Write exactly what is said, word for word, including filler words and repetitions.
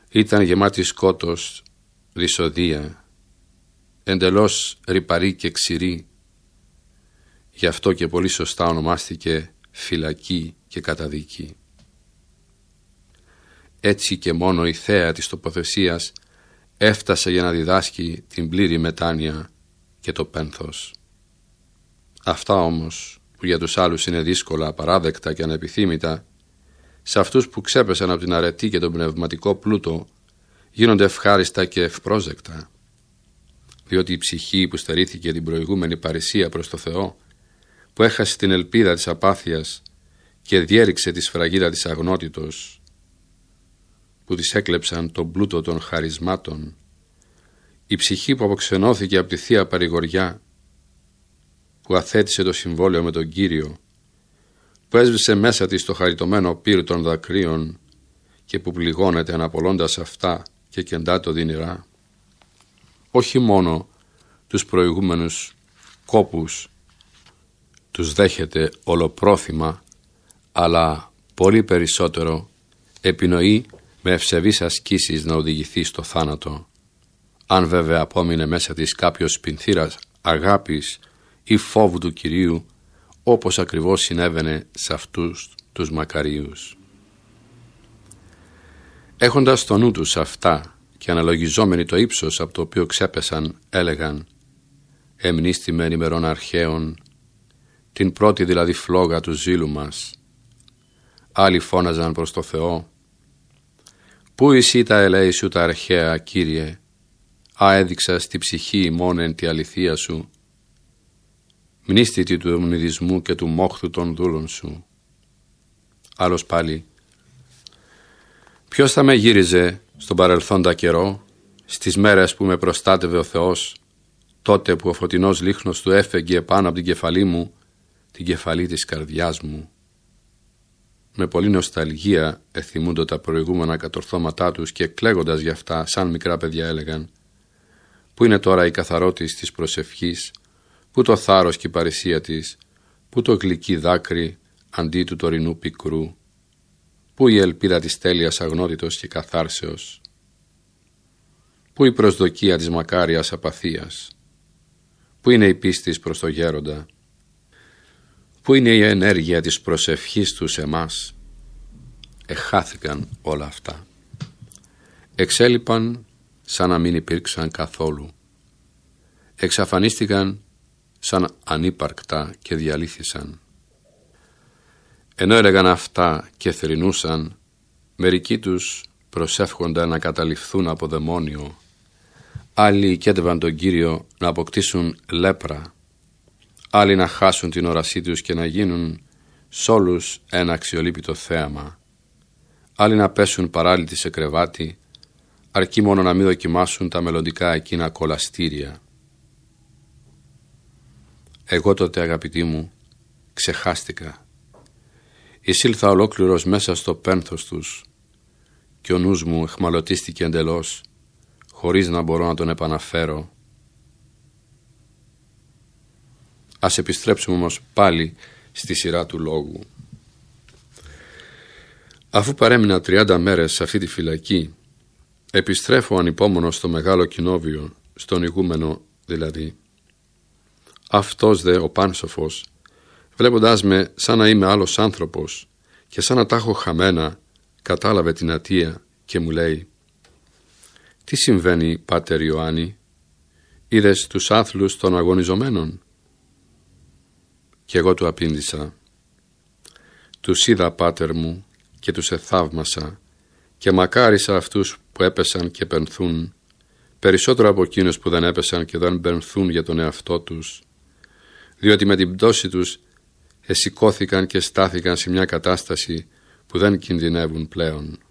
ήταν γεμάτη σκότος, δυσοδεία, εντελώς ρυπαρή και ξηρή. Γι' αυτό και πολύ σωστά ονομάστηκε φυλακή και καταδίκη. Έτσι και μόνο η θέα της τοποθεσίας έφτασε για να διδάσκει την πλήρη μετάνοια και το πένθος. Αυτά όμως που για τους άλλους είναι δύσκολα, απαράδεκτα και ανεπιθύμητα, σε αυτούς που ξέπεσαν από την αρετή και τον πνευματικό πλούτο γίνονται ευχάριστα και ευπρόσδεκτα, διότι η ψυχή που στερήθηκε την προηγούμενη παρησία προς το Θεό, που έχασε την ελπίδα της απάθειας και διέριξε τη σφραγίδα της αγνότητος, που της έκλεψαν τον πλούτο των χαρισμάτων, η ψυχή που αποξενώθηκε από τη Θεία Παρηγοριά, που αθέτησε το συμβόλαιο με τον Κύριο, που έσβησε μέσα της το χαριτωμένο πύρ των δακρύων και που πληγώνεται αναπολώντας αυτά και κεντά το δυνηρά, όχι μόνο τους προηγούμενους κόπους τους δέχεται ολοπρόθυμα, αλλά πολύ περισσότερο επινοεί με ευσεβείς ασκήσεις να οδηγηθεί στο θάνατο, αν βέβαια απόμεινε μέσα της κάποιος πινθύρας αγάπης ή φόβου του Κυρίου, όπως ακριβώς συνέβαινε σε αυτούς τους μακαρίους. Έχοντας στο νου τους αυτά και αναλογιζόμενοι το ύψος από το οποίο ξέπεσαν, έλεγαν «Εμνίστημεν ημερών αρχαίων, την πρώτη δηλαδή φλόγα του ζήλου μας». Άλλοι φώναζαν προς το Θεό «Πού εσύ τα ελέη σου τα αρχαία, Κύριε, α έδειξα στη ψυχή ημών εν τη αληθεία σου, μνήστητη του ευνηδισμού και του μόχθου των δούλων σου». Άλλος πάλι «Ποιος θα με γύριζε στον παρελθόντα καιρό, στις μέρες που με προστάτευε ο Θεός, τότε που ο φωτεινός λίχνος του έφεγγε πάνω από την κεφαλή μου, την κεφαλή της καρδιάς μου». Με πολλή νοσταλγία εθυμούνται τα προηγούμενα κατορθώματά τους και κλαίγοντας γι' αυτά σαν μικρά παιδιά έλεγαν «Πού είναι τώρα η καθαρότης της προσευχής, πού το θάρρος και η παρησία της, πού το γλυκύ δάκρυ αντί του τωρινού πικρού, πού η ελπίδα της τέλειας αγνότητος και καθάρσεως, πού η προσδοκία της μακάριας απαθίας, πού είναι η πίστη προς το γέροντα, πού είναι η ενέργεια της προσευχής του σε εμάς». Εχάθηκαν όλα αυτά. Εξέλιπαν σαν να μην υπήρξαν καθόλου. Εξαφανίστηκαν σαν ανύπαρκτα και διαλύθησαν. Ενώ έλεγαν αυτά και θρηνούσαν, μερικοί τους προσεύχονταν να καταληφθούν από δαιμόνιο, άλλοι κέντευαν τον Κύριο να αποκτήσουν λέπρα, άλλοι να χάσουν την όρασή τους και να γίνουν σ' όλους ένα αξιολύπητο θέαμα, άλλοι να πέσουν παράλυτοι σε κρεβάτι, αρκεί μόνο να μην δοκιμάσουν τα μελλοντικά εκείνα κολαστήρια. Εγώ τότε, αγαπητοί μου, ξεχάστηκα. Εισήλθα ολόκληρος μέσα στο πένθος τους και ο νους μου εχμαλωτίστηκε εντελώς, χωρίς να μπορώ να τον επαναφέρω. Ας επιστρέψουμε όμως πάλι στη σειρά του λόγου. Αφού παρέμεινα τριάντα μέρες σε αυτή τη φυλακή, επιστρέφω ανυπόμονος στο μεγάλο κοινόβιο, στον ηγούμενο δηλαδή. Αυτός δε ο πάνσοφος, βλέποντας με σαν να είμαι άλλος άνθρωπος και σαν να τα έχω χαμένα, κατάλαβε την ατία και μου λέει «Τι συμβαίνει, Πάτερ Ιωάννη, είδες τους άθλους των αγωνιζομένων?» Και εγώ του απήντησα «Τους είδα, Πάτερ μου, και τους εθαύμασα και μακάρισα αυτούς που έπεσαν και πενθούν, περισσότερο από εκείνους που δεν έπεσαν και δεν πενθούν για τον εαυτό τους, διότι με την πτώση τους εσηκώθηκαν και στάθηκαν σε μια κατάσταση που δεν κινδυνεύουν πλέον».